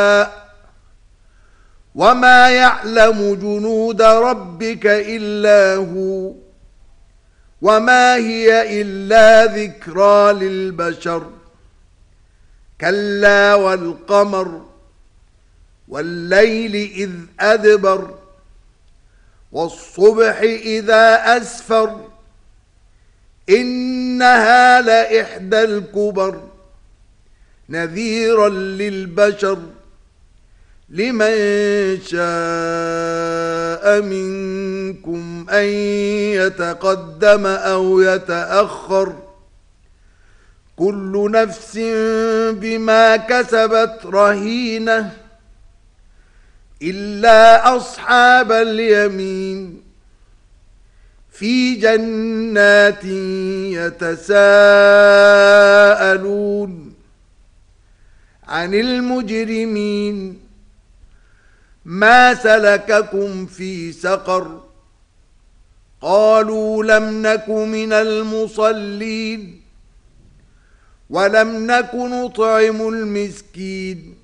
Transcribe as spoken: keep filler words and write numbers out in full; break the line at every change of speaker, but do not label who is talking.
وما يعلم جنود ربك إلا هو وما هي إلا ذكرى للبشر كلا والقمر والليل إذ أدبر والصبح إذا أسفر إنها لإحدى الكبر نذيرا للبشر لمن شاء منكم أن يتقدم أو يتأخر كل نفس بما كسبت رهينة إلا أصحاب اليمين في جنات يتساءلون عن المجرمين ما سلككم في سقر قالوا لم نك من المصلين ولم نك نطعم المسكين